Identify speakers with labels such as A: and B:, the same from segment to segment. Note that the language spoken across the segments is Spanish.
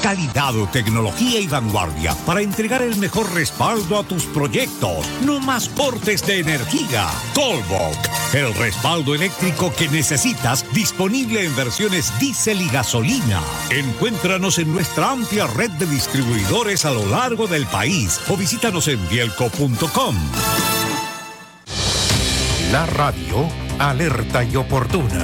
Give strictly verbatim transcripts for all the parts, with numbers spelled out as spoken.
A: Calidad, tecnología y vanguardia para entregar el mejor respaldo a tus proyectos. No más cortes de energía. Colbok, el respaldo eléctrico que necesitas, disponible en versiones diésel y gasolina. Encuéntranos en nuestra amplia red de distribuidores a lo largo del país o visítanos en bielco punto com.
B: La radio alerta y oportuna.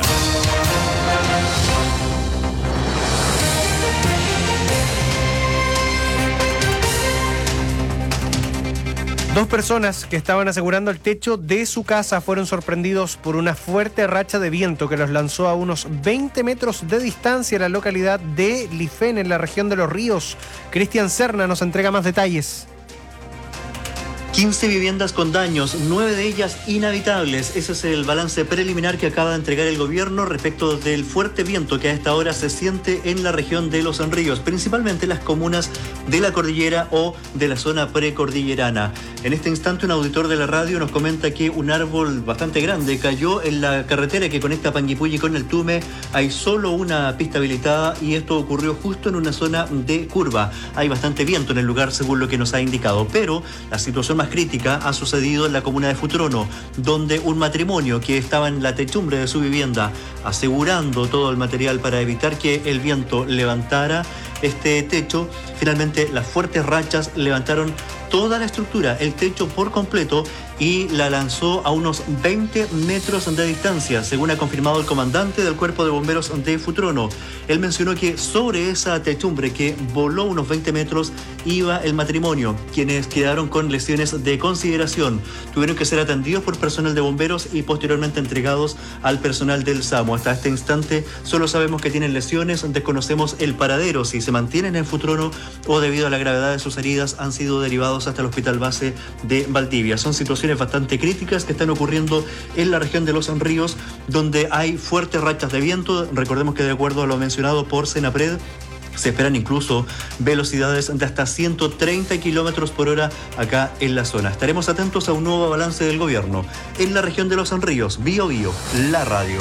C: Dos personas que estaban asegurando el techo de su casa fueron sorprendidos por una fuerte racha de viento que los lanzó a unos veinte metros de distancia en la localidad de Lifén, en la región de Los Ríos. Cristian Serna nos entrega más detalles.
D: quince viviendas con daños, nueve de ellas inhabitables. Ese es el balance preliminar que acaba de entregar el gobierno respecto del fuerte viento que a esta hora se siente en la región de Los Ríos, principalmente las comunas de la cordillera o de la zona precordillerana. En este instante, un auditor de la radio nos comenta que un árbol bastante grande cayó en la carretera que conecta Panguipulli con el Tume. Hay solo una pista habilitada y esto ocurrió justo en una zona de curva. Hay bastante viento en el lugar, según lo que nos ha indicado, pero la situación más crítica ha sucedido en la comuna de Futrono, donde un matrimonio que estaba en la techumbre de su vivienda asegurando todo el material para evitar que el viento levantara este techo, finalmente las fuertes rachas levantaron toda la estructura, el techo por completo, y la lanzó a unos veinte metros de distancia, según ha confirmado el comandante del Cuerpo de Bomberos de Futrono. Él mencionó que sobre esa techumbre que voló unos veinte metros iba el matrimonio, quienes quedaron con lesiones de consideración. Tuvieron que ser atendidos por personal de bomberos y posteriormente entregados al personal del SAMU. Hasta este instante solo sabemos que tienen lesiones, desconocemos el paradero, si se mantienen en Futrono o debido a la gravedad de sus heridas han sido derivados hasta el hospital base de Valdivia. Son situaciones bastante críticas que están ocurriendo en la región de Los Ríos, donde hay fuertes rachas de viento. Recordemos que de acuerdo a lo mencionado por Senapred, se esperan incluso velocidades de hasta ciento treinta kilómetros por hora acá en la zona. Estaremos atentos a un nuevo balance del gobierno en la región de Los Ríos. Bio Bio, la radio.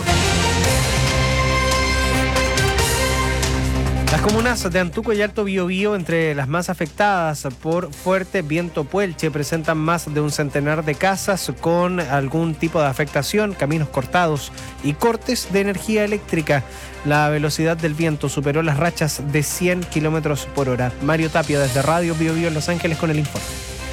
C: Las comunas de Antuco y Alto Biobío, entre las más afectadas por fuerte viento puelche, presentan más de un centenar de casas con algún tipo de afectación, caminos cortados y cortes de energía eléctrica. La velocidad del viento superó las rachas de cien kilómetros por hora. Mario Tapia desde Radio Biobío en Los Ángeles con el informe.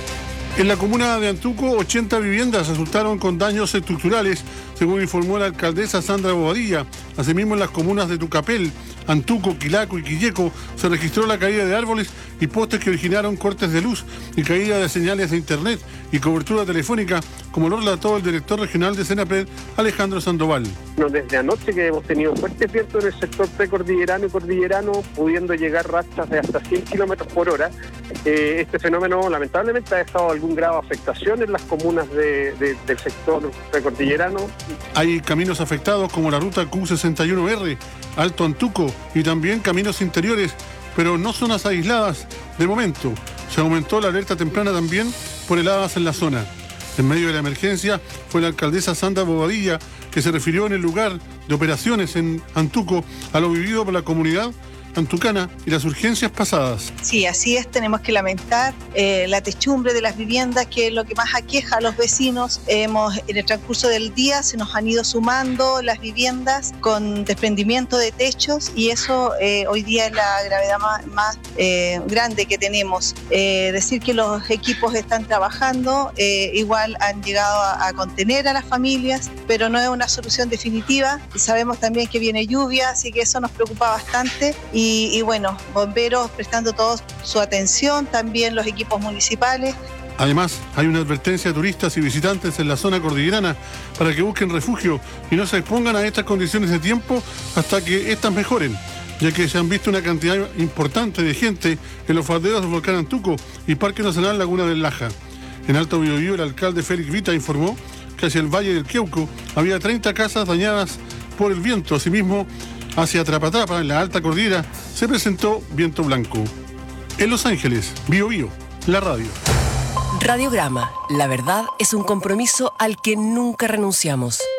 E: En la comuna de Antuco, ochenta viviendas resultaron con daños estructurales, según informó la alcaldesa Sandra Bobadilla. Asimismo, en las comunas de Tucapel, Antuco, Quilaco y Quilleco se registró la caída de árboles y postes que originaron cortes de luz y caída de señales de internet y cobertura telefónica, como lo relató el director regional de Senapred, Alejandro Sandoval.
F: No, desde anoche que hemos tenido fuertes vientos en el sector precordillerano y cordillerano, pudiendo llegar rachas de hasta cien kilómetros por hora. Eh, este fenómeno lamentablemente ha dejado algún grado de afectación en las comunas de, de, del sector precordillerano.
E: Hay caminos afectados como la ruta Q sesenta y uno R, Alto Antuco, y también caminos interiores, pero no zonas aisladas de momento. Se aumentó la alerta temprana también por heladas en la zona. En medio de la emergencia fue la alcaldesa Sandra Bobadilla que se refirió en el lugar de operaciones en Antuco a lo vivido por la comunidad antucana y las urgencias pasadas.
G: Sí, así es, tenemos que lamentar eh, la techumbre de las viviendas, que es lo que más aqueja a los vecinos. Hemos, en el transcurso del día se nos han ido sumando las viviendas con desprendimiento de techos y eso eh, hoy día es la gravedad más, más eh, grande que tenemos. Eh, decir que los equipos están trabajando, eh, igual han llegado a, a contener a las familias, pero no es una solución definitiva. Sabemos también que viene lluvia, así que eso nos preocupa bastante. Y Y, y bueno, bomberos prestando toda su atención, también los equipos municipales.
E: Además, hay una advertencia a turistas y visitantes en la zona cordillerana para que busquen refugio y no se expongan a estas condiciones de tiempo hasta que éstas mejoren, ya que se han visto una cantidad importante de gente en los faldeos del volcán Antuco y Parque Nacional Laguna del Laja. En Alto Biobío, el alcalde Félix Vita informó que hacia el Valle del Queuco había treinta casas dañadas por el viento. Asimismo, hacia Trapatrapa, en la alta cordillera, se presentó viento blanco. En Los Ángeles, Bio Bio, la radio.
H: Radiograma, la verdad es un compromiso al que nunca renunciamos.